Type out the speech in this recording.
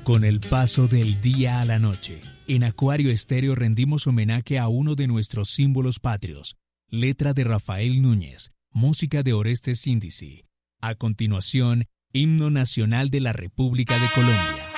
Con el paso del día a la noche, en Acuario Estéreo rendimos homenaje a uno de nuestros símbolos patrios. Letra de Rafael Núñez, música de Orestes Índice. A continuación, Himno Nacional de la República de Colombia.